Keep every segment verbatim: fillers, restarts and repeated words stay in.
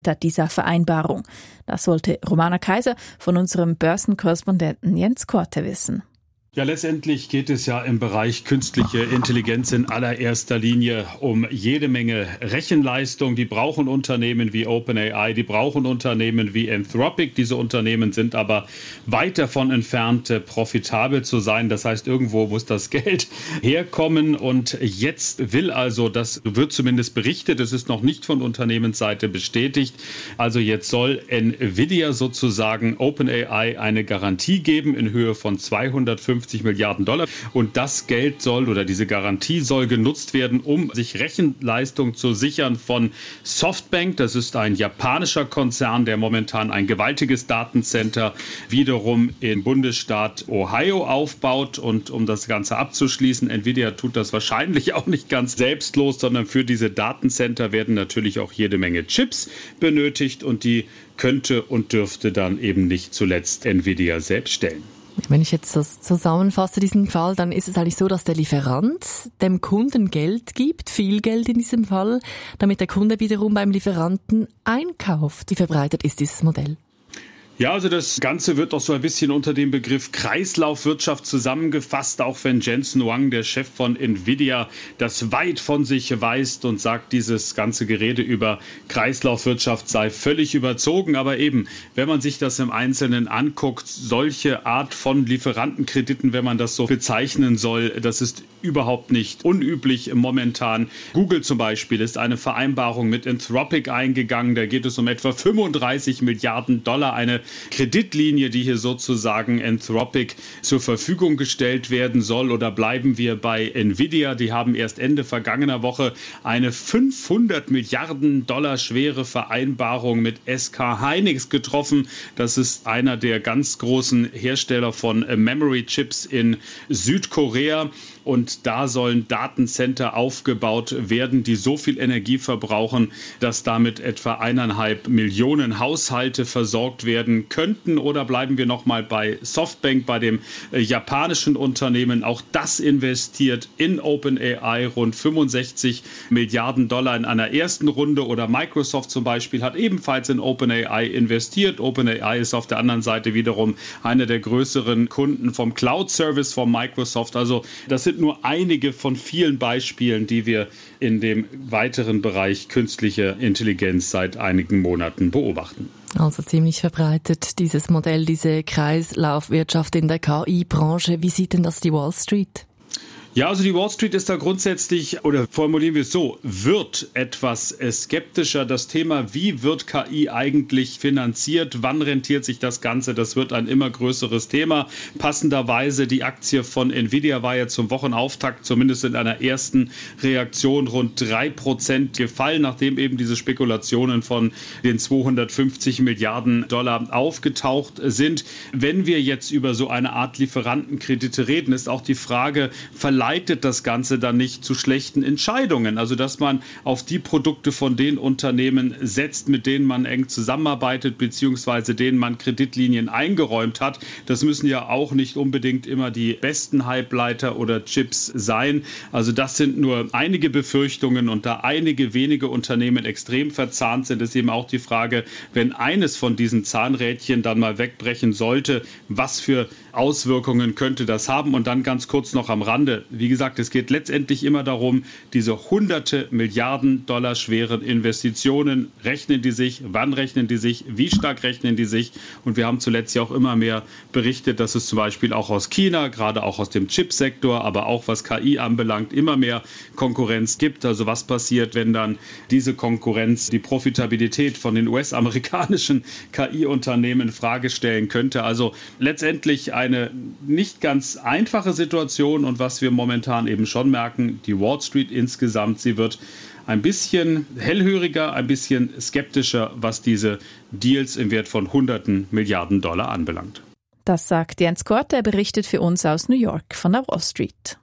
dieser Vereinbarung. Das wollte Romana Kaiser von unserem Börsenkorrespondenten Jens Korte wissen. Ja, letztendlich geht es ja im Bereich künstliche Intelligenz in allererster Linie um jede Menge Rechenleistung. Die brauchen Unternehmen wie OpenAI, die brauchen Unternehmen wie Anthropic. Diese Unternehmen sind aber weit davon entfernt, profitabel zu sein. Das heißt, irgendwo muss das Geld herkommen. Und jetzt will also, das wird zumindest berichtet, es ist noch nicht von Unternehmensseite bestätigt, also jetzt soll Nvidia sozusagen OpenAI eine Garantie geben in Höhe von zweihundertfünfzig Milliarden Dollar. Und das Geld soll oder diese Garantie soll genutzt werden, um sich Rechenleistung zu sichern von Softbank. Das ist ein japanischer Konzern, der momentan ein gewaltiges Datencenter wiederum im Bundesstaat Ohio aufbaut. Und um das Ganze abzuschließen, Nvidia tut das wahrscheinlich auch nicht ganz selbstlos, sondern für diese Datencenter werden natürlich auch jede Menge Chips benötigt und die könnte und dürfte dann eben nicht zuletzt Nvidia selbst stellen. Wenn ich jetzt das zusammenfasse, diesen Fall, dann ist es eigentlich so, dass der Lieferant dem Kunden Geld gibt, viel Geld in diesem Fall, damit der Kunde wiederum beim Lieferanten einkauft. Wie verbreitet ist dieses Modell? Ja, also das Ganze wird auch so ein bisschen unter dem Begriff Kreislaufwirtschaft zusammengefasst, auch wenn Jensen Huang, der Chef von Nvidia, das weit von sich weist und sagt, dieses ganze Gerede über Kreislaufwirtschaft sei völlig überzogen. Aber eben, wenn man sich das im Einzelnen anguckt, solche Art von Lieferantenkrediten, wenn man das so bezeichnen soll, das ist überhaupt nicht unüblich momentan. Google zum Beispiel ist eine Vereinbarung mit Anthropic eingegangen. Da geht es um etwa fünfunddreißig Milliarden Dollar, eine Kreditlinie, die hier sozusagen Anthropic zur Verfügung gestellt werden soll. Oder bleiben wir bei Nvidia. Die haben erst Ende vergangener Woche eine fünfhundert Milliarden Dollar schwere Vereinbarung mit S K Hynix getroffen. Das ist einer der ganz großen Hersteller von Memory-Chips in Südkorea. Und da sollen Datencenter aufgebaut werden, die so viel Energie verbrauchen, dass damit etwa eineinhalb Millionen Haushalte versorgt werden könnten. Oder bleiben wir nochmal bei Softbank, bei dem äh, japanischen Unternehmen. Auch das investiert in OpenAI rund fünfundsechzig Milliarden Dollar in einer ersten Runde. Oder Microsoft zum Beispiel hat ebenfalls in OpenAI investiert. OpenAI ist auf der anderen Seite wiederum einer der größeren Kunden vom Cloud-Service von Microsoft. Also das sind nur einige von vielen Beispielen, die wir in dem weiteren Bereich künstliche Intelligenz seit einigen Monaten beobachten. Also ziemlich verbreitet dieses Modell, diese Kreislaufwirtschaft in der K I-Branche. Wie sieht denn das die Wall Street? Ja, also die Wall Street ist da grundsätzlich, oder formulieren wir es so, wird etwas skeptischer. Das Thema, wie wird K I eigentlich finanziert, wann rentiert sich das Ganze, das wird ein immer größeres Thema. Passenderweise, die Aktie von Nvidia war ja zum Wochenauftakt zumindest in einer ersten Reaktion rund drei Prozent gefallen, nachdem eben diese Spekulationen von den zweihundertfünfzig Milliarden Dollar aufgetaucht sind. Wenn wir jetzt über so eine Art Lieferantenkredite reden, ist auch die Frage, verlangt leitet das Ganze dann nicht zu schlechten Entscheidungen. Also dass man auf die Produkte von den Unternehmen setzt, mit denen man eng zusammenarbeitet, beziehungsweise denen man Kreditlinien eingeräumt hat. Das müssen ja auch nicht unbedingt immer die besten Halbleiter oder Chips sein. Also das sind nur einige Befürchtungen, und da einige wenige Unternehmen extrem verzahnt sind, ist eben auch die Frage, wenn eines von diesen Zahnrädchen dann mal wegbrechen sollte, was für Auswirkungen könnte das haben? Und dann ganz kurz noch am Rande. Wie gesagt, es geht letztendlich immer darum, diese hunderte Milliarden Dollar schweren Investitionen, rechnen die sich, wann rechnen die sich, wie stark rechnen die sich? Und wir haben zuletzt ja auch immer mehr berichtet, dass es zum Beispiel auch aus China, gerade auch aus dem Chipsektor, aber auch was K I anbelangt, immer mehr Konkurrenz gibt. Also was passiert, wenn dann diese Konkurrenz die Profitabilität von den U S-amerikanischen K I-Unternehmen in Frage stellen könnte? Also letztendlich eine nicht ganz einfache Situation, und was wir momentan eben schon merken, die Wall Street insgesamt, sie wird ein bisschen hellhöriger, ein bisschen skeptischer, was diese Deals im Wert von hunderten Milliarden Dollar anbelangt. Das sagt Jens Korte, er berichtet für uns aus New York von der Wall Street.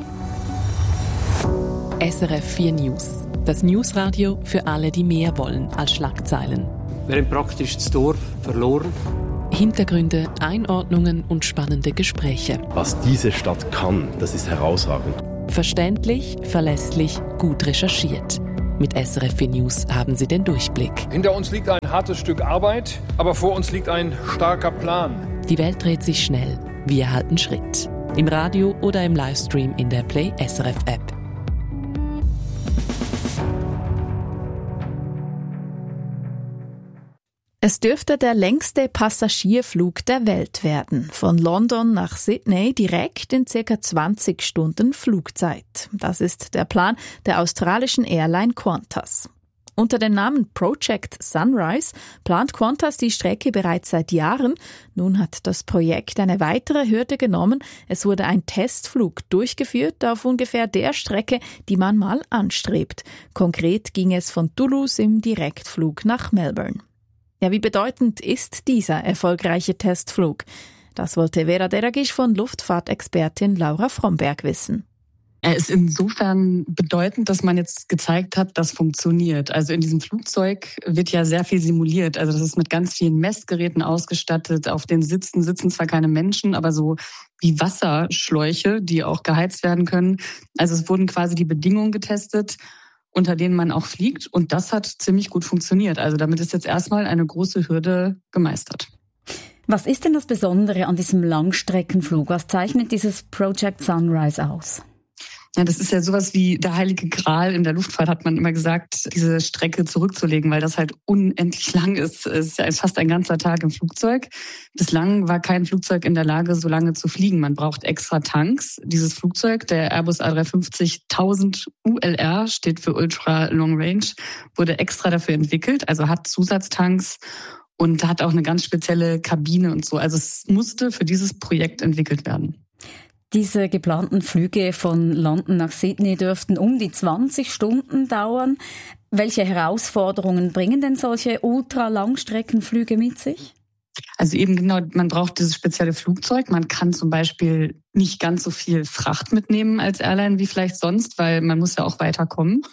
S R F vier News. Das Newsradio für alle, die mehr wollen als Schlagzeilen. Wir haben praktisch das Dorf verloren. Hintergründe, Einordnungen und spannende Gespräche. Was diese Stadt kann, das ist herausragend. Verständlich, verlässlich, gut recherchiert. Mit S R F vier News haben Sie den Durchblick. Hinter uns liegt ein hartes Stück Arbeit, aber vor uns liegt ein starker Plan. Die Welt dreht sich schnell. Wir halten Schritt. Im Radio oder im Livestream in der Play S R F App. Es dürfte der längste Passagierflug der Welt werden. Von London nach Sydney direkt in circa zwanzig Stunden Flugzeit. Das ist der Plan der australischen Airline Qantas. Unter dem Namen Project Sunrise plant Qantas die Strecke bereits seit Jahren. Nun hat das Projekt eine weitere Hürde genommen. Es wurde ein Testflug durchgeführt auf ungefähr der Strecke, die man mal anstrebt. Konkret ging es von Toulouse im Direktflug nach Melbourne. Ja, wie bedeutend ist dieser erfolgreiche Testflug? Das wollte Vera Deragisch von Luftfahrtexpertin Laura Fromberg wissen. Er ist insofern bedeutend, dass man jetzt gezeigt hat, das funktioniert. Also in diesem Flugzeug wird ja sehr viel simuliert. Also das ist mit ganz vielen Messgeräten ausgestattet. Auf den Sitzen sitzen zwar keine Menschen, aber so wie Wasserschläuche, die auch geheizt werden können. Also es wurden quasi die Bedingungen getestet, unter denen man auch fliegt. Und das hat ziemlich gut funktioniert. Also damit ist jetzt erstmal eine große Hürde gemeistert. Was ist denn das Besondere an diesem Langstreckenflug? Was zeichnet dieses Project Sunrise aus? Ja, das ist ja sowas wie der heilige Gral in der Luftfahrt, hat man immer gesagt, diese Strecke zurückzulegen, weil das halt unendlich lang ist. Es ist ja fast ein ganzer Tag im Flugzeug. Bislang war kein Flugzeug in der Lage, so lange zu fliegen. Man braucht extra Tanks. Dieses Flugzeug, der Airbus A drei fünfzig tausend U L R, steht für Ultra Long Range, wurde extra dafür entwickelt, also hat Zusatztanks und hat auch eine ganz spezielle Kabine und so. Also es musste für dieses Projekt entwickelt werden. Diese geplanten Flüge von London nach Sydney dürften um die zwanzig Stunden dauern. Welche Herausforderungen bringen denn solche Ultra-Langstreckenflüge mit sich? Also eben genau, man braucht dieses spezielle Flugzeug. Man kann zum Beispiel nicht ganz so viel Fracht mitnehmen als Airline wie vielleicht sonst, weil man muss ja auch weiterkommen.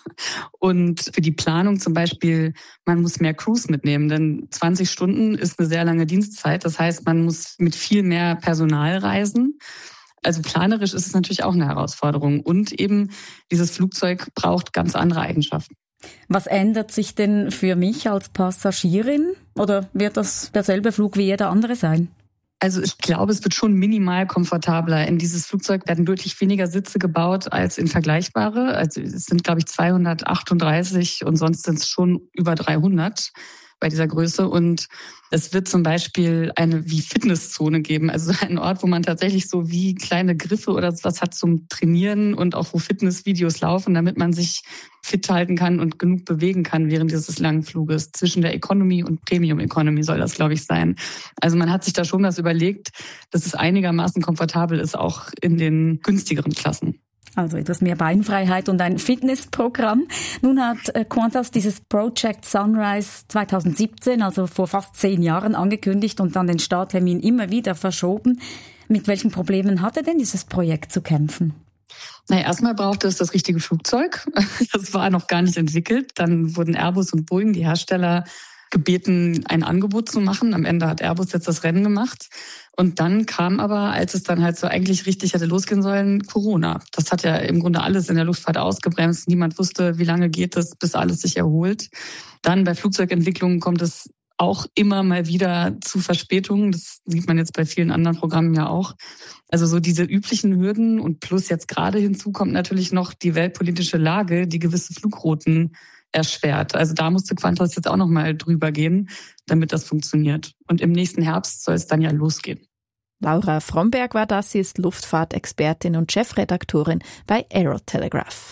Und für die Planung zum Beispiel, man muss mehr Crews mitnehmen, denn zwanzig Stunden ist eine sehr lange Dienstzeit. Das heißt, man muss mit viel mehr Personal reisen. Also planerisch ist es natürlich auch eine Herausforderung. Und eben dieses Flugzeug braucht ganz andere Eigenschaften. Was ändert sich denn für mich als Passagierin? Oder wird das derselbe Flug wie jeder andere sein? Also ich glaube, es wird schon minimal komfortabler. In dieses Flugzeug werden deutlich weniger Sitze gebaut als in vergleichbare. Also es sind, glaube ich, zweihundertachtunddreißig und sonst sind es schon über dreihundert. Bei dieser Größe. Und es wird zum Beispiel eine wie Fitnesszone geben, also ein Ort, wo man tatsächlich so wie kleine Griffe oder was hat zum Trainieren und auch wo Fitnessvideos laufen, damit man sich fit halten kann und genug bewegen kann während dieses langen Fluges. Zwischen der Economy und Premium Economy soll das, glaube ich, sein. Also man hat sich da schon was überlegt, dass es einigermaßen komfortabel ist, auch in den günstigeren Klassen. Also etwas mehr Beinfreiheit und ein Fitnessprogramm. Nun hat Qantas dieses Project Sunrise zwanzig siebzehn, also vor fast zehn Jahren, angekündigt und dann den Starttermin immer wieder verschoben. Mit welchen Problemen hatte denn dieses Projekt zu kämpfen? Naja, erstmal brauchte es das richtige Flugzeug. Das war noch gar nicht entwickelt. Dann wurden Airbus und Boeing, die Hersteller, gebeten, ein Angebot zu machen. Am Ende hat Airbus jetzt das Rennen gemacht. Und dann kam aber, als es dann halt so eigentlich richtig hätte losgehen sollen, Corona. Das hat ja im Grunde alles in der Luftfahrt ausgebremst. Niemand wusste, wie lange geht es, bis alles sich erholt. Dann bei Flugzeugentwicklungen kommt es auch immer mal wieder zu Verspätungen. Das sieht man jetzt bei vielen anderen Programmen ja auch. Also so diese üblichen Hürden und plus jetzt gerade hinzu kommt natürlich noch die weltpolitische Lage, die gewisse Flugrouten erschwert. Also da musste Qantas jetzt auch noch mal drüber gehen, damit das funktioniert. Und im nächsten Herbst soll es dann ja losgehen. Laura Fromberg war das, sie ist Luftfahrtexpertin und Chefredaktorin bei Aerotelegraph.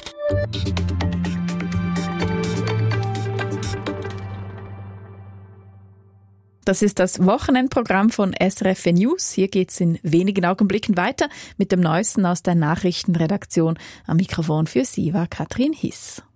Das ist das Wochenendprogramm von S R F vier News. Hier geht's in wenigen Augenblicken weiter mit dem Neuesten aus der Nachrichtenredaktion. Am Mikrofon für Sie war Katrin Hiss.